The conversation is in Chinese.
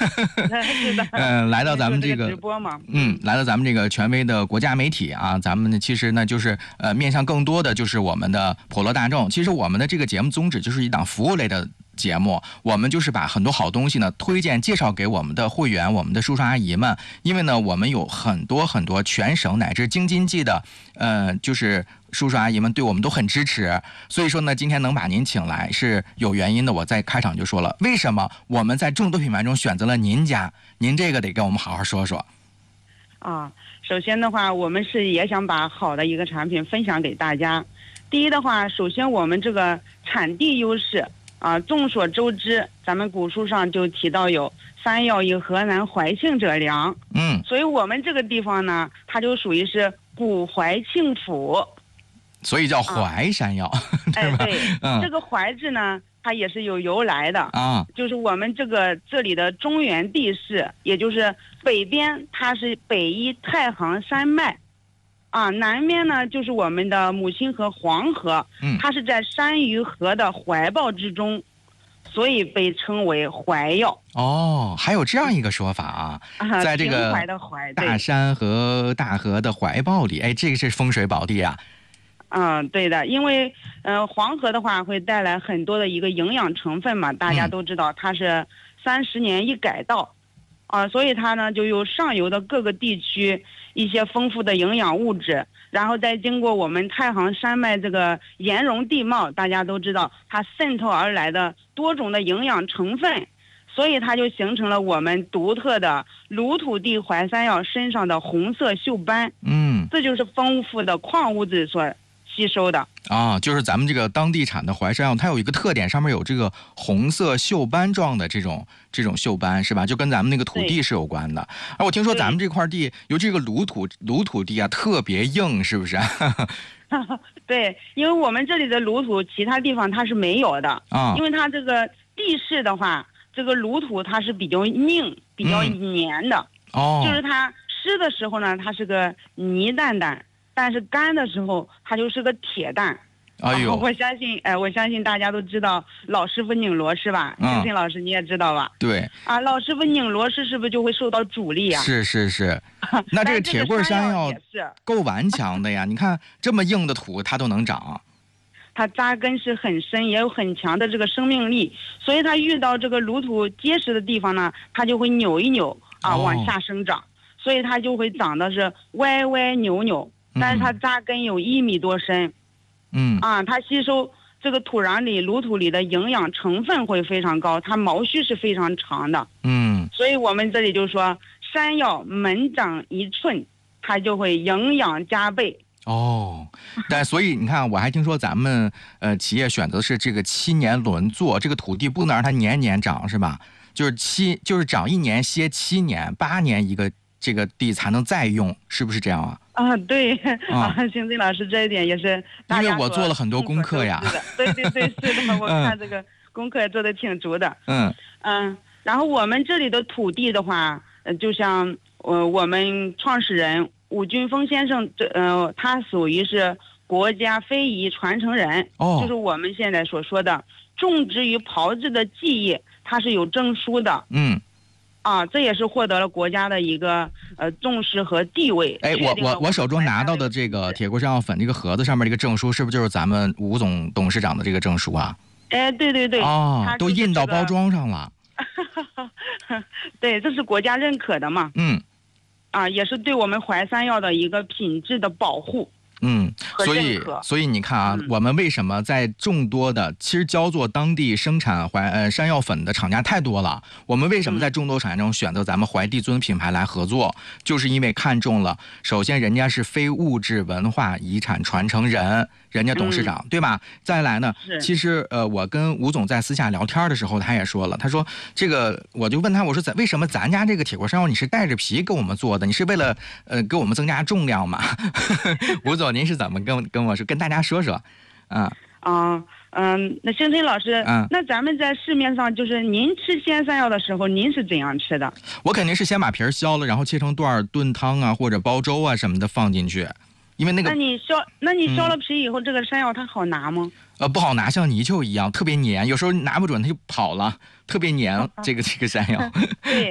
是的， 来到咱们这个直播嘛， 来到咱们这个权威的国家媒体啊，咱们其实呢就是面向更多的就是我们的普罗大众。其实我们的这个节目宗旨就是一档服务类的节目，我们就是把很多好东西呢推荐介绍给我们的会员、我们的叔叔阿姨们，因为呢我们有很多全省乃至京津冀的就是叔叔阿姨们对我们都很支持，所以说呢今天能把您请来是有原因的。我在开场就说了，为什么我们在众多品牌中选择了您家，您这个得跟我们好好说说。 首先的话，我们是也想把好的一个产品分享给大家。第一的话，首先我们这个产地优势众所周知，咱们古书上就提到有山药以河南怀庆者良，所以我们这个地方呢，它就属于是古怀庆府， 所以叫淮山药，对吧？ 对，这个淮字呢，它也是有由来的就是我们这里的中原地势，也就是北边它是北依太行山脉，南边呢就是我们的母亲河黄河，它是在山与河的怀抱之中，所以被称为淮药。 还有这样一个说法在这个大山和大河的怀抱里，这个是风水宝地啊。 对的，因为黄河的话会带来很多的一个营养成分嘛，大家都知道它是30年一改道所以它呢就有上游的各个地区一些丰富的营养物质，然后再经过我们太行山脉这个岩溶地貌，大家都知道它渗透而来的多种的营养成分，所以它就形成了我们独特的鲁土地淮山药身上的红色锈斑。这就是丰富的矿物质所吸收的就是咱们这个当地产的淮山药，它有一个特点，上面有这个红色锈斑状的这种锈斑，是吧？就跟咱们那个土地是有关的。我听说咱们这块地，尤其这个鲁土地特别硬，是不是？ 对，因为我们这里的鲁土，其他地方它是没有的因为它这个地势的话，这个鲁土它是比较硬、比较黏的就是它湿的时候呢，它是个泥蛋蛋。但是干的时候，它就是个铁蛋。我相信大家都知道老师傅拧螺是吧？星星老师你也知道吧？ 对。 老师傅拧螺是不是就会受到阻力啊？ 是。那这个铁棍山药够顽强的呀！你看这么硬的土它都能长。 它扎根是很深，也有很强的这个生命力，所以它遇到这个鲁土结实的地方呢，它就会扭一扭往下生长，所以它就会长得是歪歪扭扭。但是它扎根有1米多深，它吸收这个土壤里鲁土里的营养成分会非常高，它毛须是非常长的，所以我们这里就说山药门长1寸，它就会营养加倍。 但所以你看，我还听说咱们企业选择的是这个7年轮作，这个土地不能让它年年长，是吧？就是长1年歇7年，8年一个这个地才能再用，是不是这样啊？ 对星星老师这一点也是大家因为我做了很多功课呀。 对，是的，我看这个功课做的挺足的。然后我们这里的土地的话，就像我们创始人武俊峰先生，他属于是国家非遗传承人，就是我们现在所说的种植与炮制的技艺，它是有证书的。这也是获得了国家的一个重视和地位。 我手中拿到的这个铁锅山药粉这个盒子上面这个证书，是不是就是咱们吴总董事长的这个证书啊？ 对。 都印到包装上了。 对，这是国家认可的嘛。也是对我们淮山药的一个品质的保护。 所以你看我们为什么在众多的其实焦作当地生产山药粉的厂家太多了，我们为什么在众多厂家中选择咱们淮地尊品牌来合作，就是因为看中了，首先人家是非物质文化遗产传承人，人家董事长，对吧？再来呢，其实我跟吴总在私下聊天的时候，他也说了，他说这个，我就问他，我说为什么咱家这个铁锅山药你是带着皮给我们做的？你是为了给我们增加重量吗？吴总，您是怎么跟我说，跟大家说说？ 那星星老师，那咱们在市面上就是您吃鲜山药的时候，您是怎样吃的？ 我肯定是先把皮削了，然后切成段炖汤啊，或者煲粥啊什么的放进去。因为那个， 那你削了皮以后，这个山药它好拿吗？ 不好拿，像泥鳅一样，特别黏，有时候拿不准它就跑了，特别黏。这个山药。 对。